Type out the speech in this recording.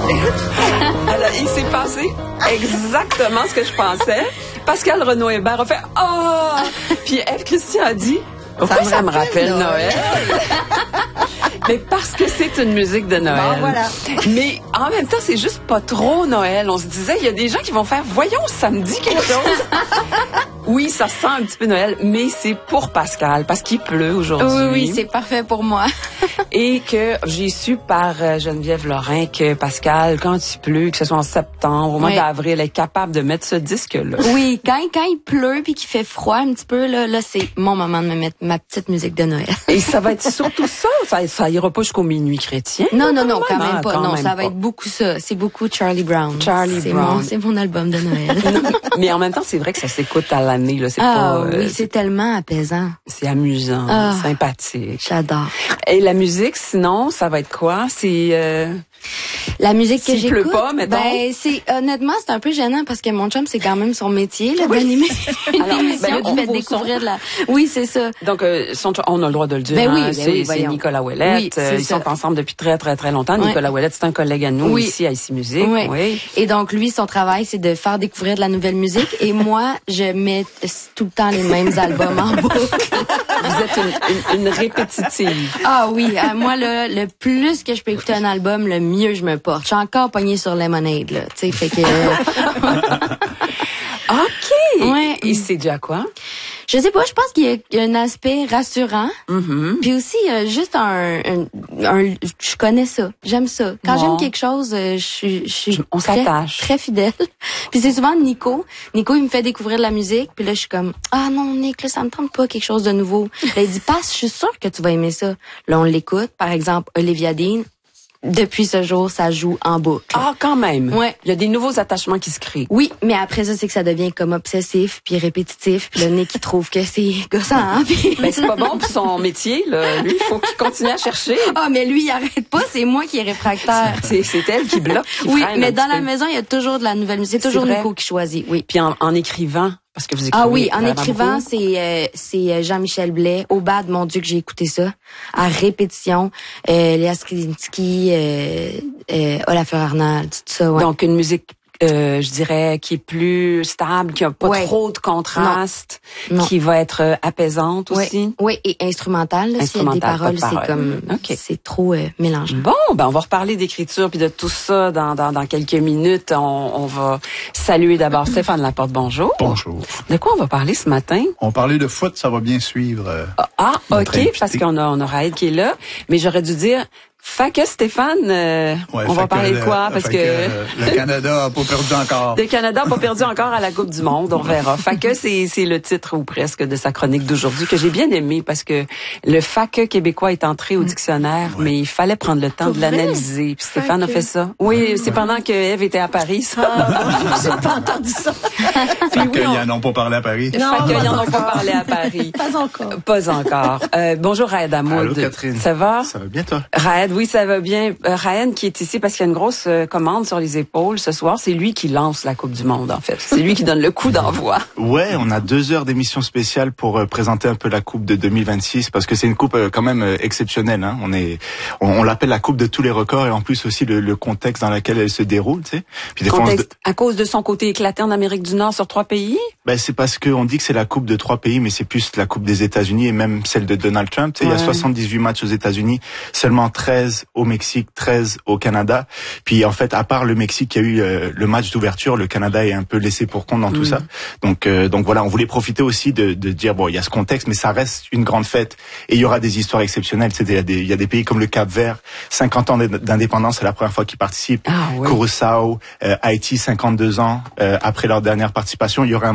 Alors, il s'est passé exactement ce que je pensais. Pascal Renaud-Hébert a fait « Ah! » Puis Ève Christian a dit « Pourquoi ça me rappelle Noël? » Mais parce que c'est une musique de Noël. Bon, voilà. Mais en même temps, c'est juste pas trop Noël. On se disait, il y a des gens qui vont faire « Voyons, ça me dit quelque chose. » Oui, ça sent un petit peu Noël, mais c'est pour Pascal, parce qu'il pleut aujourd'hui. Oui, c'est parfait pour moi. Et que j'ai su par Geneviève Lorrain que Pascal, quand il pleut, que ce soit en septembre, au mois d'avril, est capable de mettre ce disque-là. Oui, quand il pleut puis qu'il fait froid un petit peu, là c'est mon moment de me mettre ma petite musique de Noël. Et ça va être surtout ça. Ça ira pas jusqu'au minuit chrétien. Non, quand même pas. Non, ça va être beaucoup ça. C'est beaucoup Charlie Brown. C'est mon album de Noël. Mais en même temps, c'est vrai que ça s'écoute à l'année, là. Oui, c'est tellement apaisant. C'est amusant, sympathique. J'adore. Et la musique, sinon, ça va être quoi? C'est... La musique que j'écoute, pleut pas, mettons. Honnêtement, c'est un peu gênant parce que mon chum, c'est quand même son métier, là, d'animer une émission qui fait découvrir de la... Oui, c'est ça. Donc, on a le droit de le dire. C'est Nicolas Ouellette. Oui, ils sont ensemble depuis très, très, très longtemps. Oui. Nicolas Ouellette, c'est un collègue à nous ici à Ici Musique. Oui. Et donc, lui, son travail, c'est de faire découvrir de la nouvelle musique. Et moi, je mets tout le temps les mêmes albums en boucle. Vous êtes une répétitive. Ah oui, moi, le plus que je peux écouter un album, le mieux je me porte. Je suis encore pognée sur Lemonade, là. Tu sais, fait que... OK! Ouais. Et c'est déjà quoi? Je sais pas, je pense qu'il y a un aspect rassurant. Mm-hmm. Puis aussi, juste je connais ça. J'aime ça. Quand j'aime quelque chose, je suis on s'attache. Très fidèle. Puis c'est souvent Nico. Nico, il me fait découvrir de la musique. Puis là, je suis comme, ah non, Nick, là, ça me tente pas quelque chose de nouveau. Là, il dit, passe, je suis sûre que tu vas aimer ça. Là, on l'écoute. Par exemple, Olivia Dean. Depuis ce jour, ça joue en boucle. Ah, quand même. Ouais. Il y a des nouveaux attachements qui se créent. Oui, mais après ça, c'est que ça devient comme obsessif puis répétitif. Puis le Nick, il trouve que c'est gossant. Hein? Puis... Ben, c'est pas bon pour son métier, là. Lui, il faut qu'il continue à chercher. Ah, mais lui, il arrête pas. C'est moi qui est réfractaire. C'est elle qui bloque, qui oui, freine mais dans la maison, il y a toujours de la nouvelle musique. C'est toujours Nico qui choisit. Oui. Puis en écrivant. Parce que vous écrivez. Ah oui, en écrivant, c'est Jean-Michel Blais. Au bad, mon Dieu, que j'ai écouté ça. À répétition. Léa Skrzynski, Olafur Arnold, tout ça, ouais. Donc, une musique, je dirais, qui est plus stable, qui a pas trop de contraste, qui va être apaisante aussi. Oui, et instrumentale. S'il y a des paroles, c'est comme, c'est trop mélangeant. Bon, ben, on va reparler d'écriture puis de tout ça dans quelques minutes. On va saluer d'abord Stéphane Laporte. Bonjour. Bonjour. De quoi on va parler ce matin? On parlait de foot, ça va bien suivre. OK, parce qu'on a Raed qui est là. Mais j'aurais dû dire, fait que Stéphane, on va parler de quoi? Parce que le Canada a pas perdu encore. Le Canada a pas perdu encore à la Coupe du Monde, on verra. Fait que c'est le titre ou presque de sa chronique d'aujourd'hui que j'ai bien aimé parce que le fac québécois est entré au dictionnaire, mais il fallait prendre le temps de l'analyser. Puis Stéphane a fait ça. Oui, c'est pendant que Ève était à Paris, ça. J'ai pas entendu ça. Puis ils n'en ont pas parlé à Paris. Fait qu'ils n'en ont pas parlé à Paris. Pas encore. Pas encore. Bonjour Raed Hamoud. Allô Catherine. Ça va? Ça va bien toi? Raed, oui, ça va bien. Raed qui est ici parce qu'il y a une grosse commande sur les épaules ce soir. C'est lui qui lance la Coupe du Monde, en fait. C'est lui qui donne le coup d'envoi. Ouais, on a 2 heures d'émission spéciale pour présenter un peu la Coupe de 2026 parce que c'est une coupe quand même exceptionnelle. Hein. On l'appelle la Coupe de tous les records et en plus aussi le contexte dans lequel elle se déroule. Tu sais. Puis contexte à cause de son côté éclaté en Amérique du Nord sur 3 pays? Ben c'est parce qu'on dit que c'est la Coupe de 3 pays, mais c'est plus la Coupe des États-Unis et même celle de Donald Trump. Tu sais, il y a 78 matchs aux États-Unis, seulement 13 au Mexique, 13 au Canada. Puis en fait, à part le Mexique, il y a eu le match d'ouverture. Le Canada est un peu laissé pour compte dans tout ça. Donc voilà, on voulait profiter aussi de dire bon, il y a ce contexte, mais ça reste une grande fête et il y aura des histoires exceptionnelles. Il y a des pays comme le Cap-Vert, 50 ans d'indépendance, c'est la première fois qu'ils participent. Curaçao, Haïti, 52 ans après leur dernière participation. Il y aura un